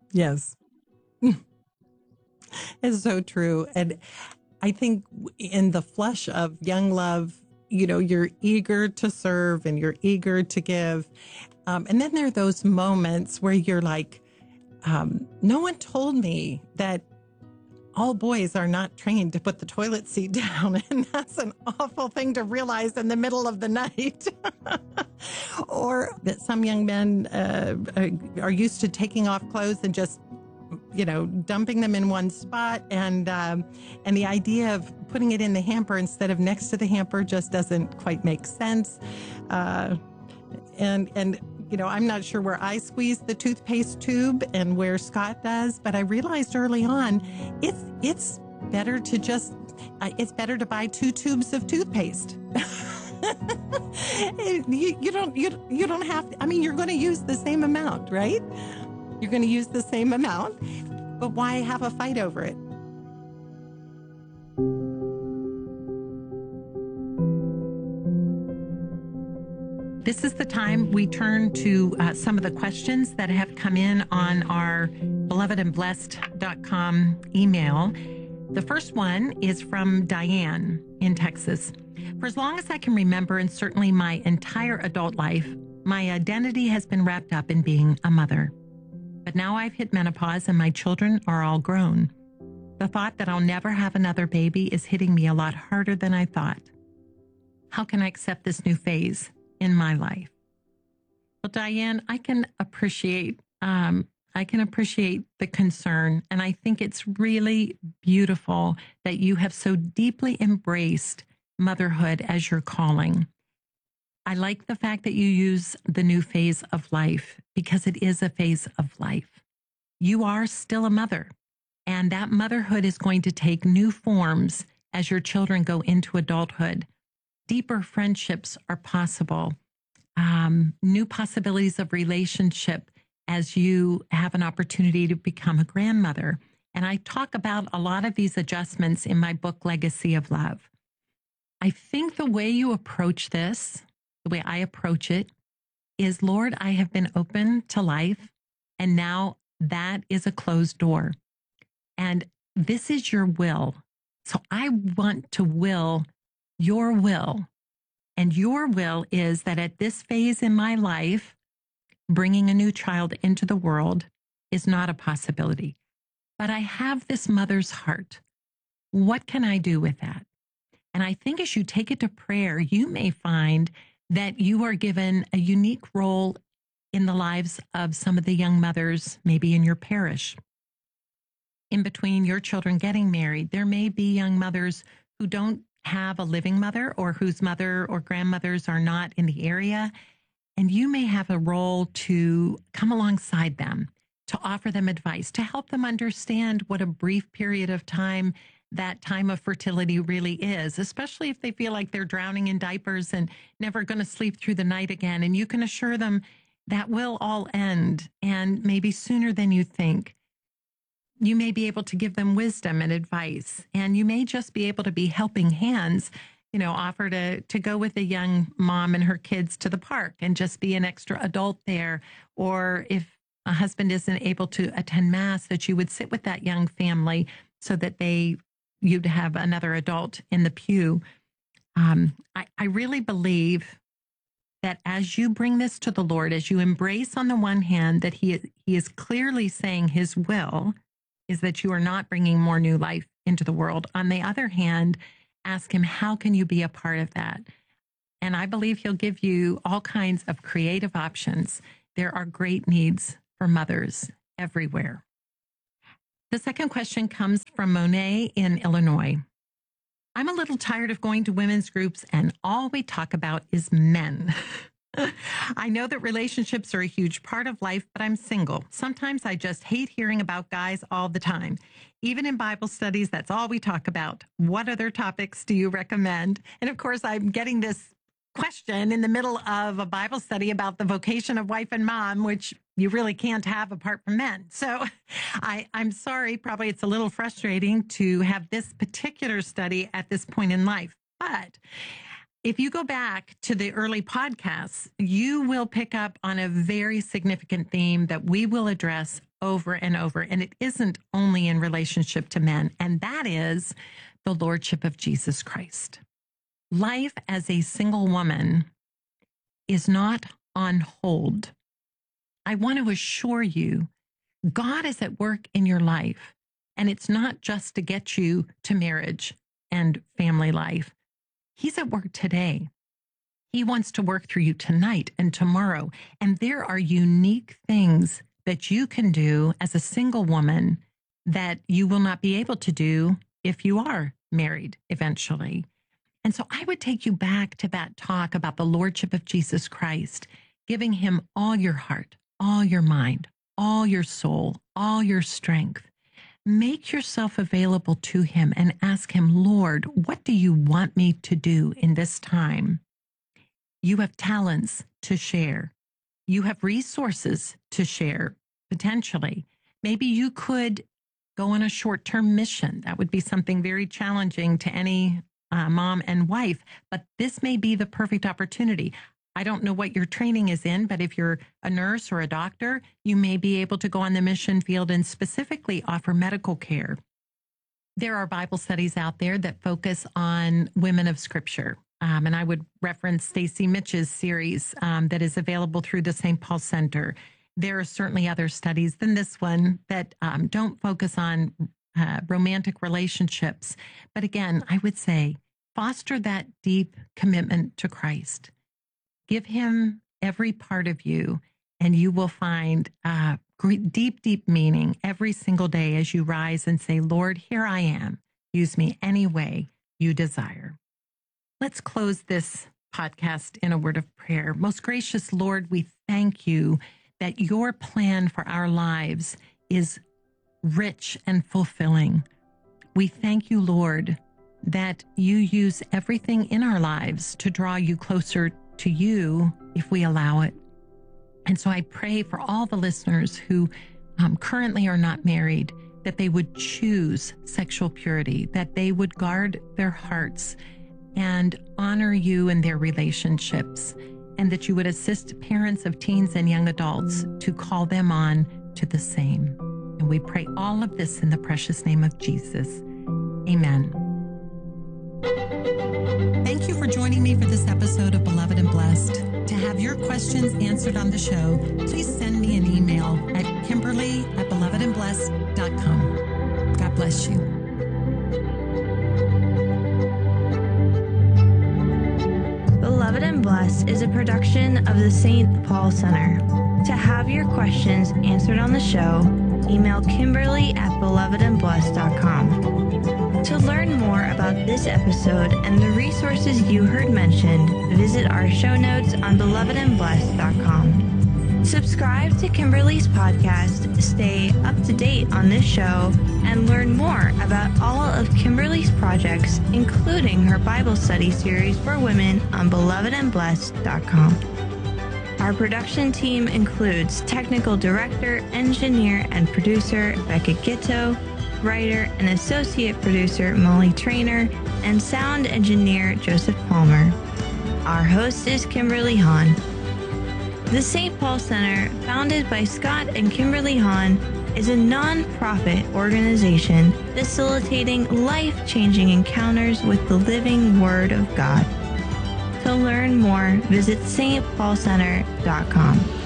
Yes. It's so true. And I think in the flush of young love, you're eager to serve and you're eager to give. And then there are those moments where you're like, no one told me that all boys are not trained to put the toilet seat down. And that's an awful thing to realize in the middle of the night. Or that some young men are used to taking off clothes and just dumping them in one spot, and the idea of putting it in the hamper instead of next to the hamper just doesn't quite make sense. And I'm not sure where I squeeze the toothpaste tube and where Scott does, but I realized early on it's better to just it's better to buy 2 tubes of toothpaste. you don't have to, I mean, you're going to use the same amount, right? You're going to use the same amount, but why have a fight over it? This is the time we turn to some of the questions that have come in on our belovedandblessed.com email. The first one is from Diane in Texas. For as long as I can remember, and certainly my entire adult life, my identity has been wrapped up in being a mother. But now I've hit menopause and my children are all grown. The thought that I'll never have another baby is hitting me a lot harder than I thought. How can I accept this new phase in my life? Well, Diane, I can appreciate the concern, and I think it's really beautiful that you have so deeply embraced motherhood as your calling. I like the fact that you use the new phase of life because it is a phase of life. You are still a mother, and that motherhood is going to take new forms as your children go into adulthood. Deeper friendships are possible, new possibilities of relationship as you have an opportunity to become a grandmother. And I talk about a lot of these adjustments in my book, Legacy of Love. I think the way you approach this, the way I approach it, is, Lord, I have been open to life, and now that is a closed door. And this is your will. So I want to will your will. And your will is that at this phase in my life, bringing a new child into the world is not a possibility. But I have this mother's heart. What can I do with that? And I think as you take it to prayer, you may find that you are given a unique role in the lives of some of the young mothers, maybe in your parish. In between your children getting married, there may be young mothers who don't have a living mother or whose mother or grandmothers are not in the area. And you may have a role to come alongside them, to offer them advice, to help them understand what a brief period of time that time of fertility really is, especially if they feel like they're drowning in diapers and never going to sleep through the night again. And you can assure them that will all end, and maybe sooner than you think. You may be able to give them wisdom and advice, and you may just be able to be helping hands, offer to go with a young mom and her kids to the park and just be an extra adult there. Or if a husband isn't able to attend mass, that you would sit with that young family so that you'd have another adult in the pew. I really believe that as you bring this to the Lord, as you embrace on the one hand that he is clearly saying his will is that you are not bringing more new life into the world. On the other hand, ask him, how can you be a part of that? And I believe he'll give you all kinds of creative options. There are great needs for mothers everywhere. The second question comes from Monet in Illinois. I'm a little tired of going to women's groups and all we talk about is men. I know that relationships are a huge part of life, but I'm single. Sometimes I just hate hearing about guys all the time. Even in Bible studies, that's all we talk about. What other topics do you recommend? And of course, I'm getting this question in the middle of a Bible study about the vocation of wife and mom, which you really can't have apart from men. So I'm sorry, probably it's a little frustrating to have this particular study at this point in life. But if you go back to the early podcasts, you will pick up on a very significant theme that we will address over and over. And it isn't only in relationship to men, and that is the Lordship of Jesus Christ. Life as a single woman is not on hold. I want to assure you, God is at work in your life, and it's not just to get you to marriage and family life. He's at work today. He wants to work through you tonight and tomorrow. And there are unique things that you can do as a single woman that you will not be able to do if you are married eventually. And so I would take you back to that talk about the Lordship of Jesus Christ, giving him all your heart, all your mind, all your soul, all your strength. Make yourself available to him and ask him, Lord, what do you want me to do in this time? You have talents to share. You have resources to share, potentially. Maybe you could go on a short-term mission. That would be something very challenging to any mom and wife, but this may be the perfect opportunity. I don't know what your training is in, but if you're a nurse or a doctor, you may be able to go on the mission field and specifically offer medical care. There are Bible studies out there that focus on women of Scripture. And I would reference Stacy Mitch's series that is available through the St. Paul Center. There are certainly other studies than this one that don't focus on romantic relationships. But again, I would say foster that deep commitment to Christ. Give him every part of you, and you will find deep, deep meaning every single day as you rise and say, Lord, here I am. Use me any way you desire. Let's close this podcast in a word of prayer. Most gracious Lord, we thank you that your plan for our lives is rich and fulfilling. We thank you, Lord, that you use everything in our lives to draw you closer to you if we allow it. And so I pray for all the listeners who currently are not married, that they would choose sexual purity, that they would guard their hearts and honor you in their relationships, and that you would assist parents of teens and young adults to call them on to the same. And we pray all of this in the precious name of Jesus. Amen. Thank you for joining me for this episode of Beloved and Blessed. To have your questions answered on the show, please send me an email at kimberly@belovedandblessed.com. God bless you. Beloved and Blessed is a production of the St. Paul Center. To have your questions answered on the show, email kimberly@belovedandblessed.com. To learn more about this episode and the resources you heard mentioned, visit our show notes on belovedandblessed.com. Subscribe to Kimberly's podcast to stay up to date on this show and learn more about all of Kimberly's projects, including her Bible study series for women on belovedandblessed.com. Our production team includes technical director, engineer, and producer Becca Gitto, writer and associate producer Molly Trainer, and sound engineer Joseph Palmer. Our host is Kimberly Hahn. The St. Paul Center, founded by Scott and Kimberly Hahn, is a non-profit organization facilitating life-changing encounters with the living Word of God. To learn more, visit stpaulcenter.com.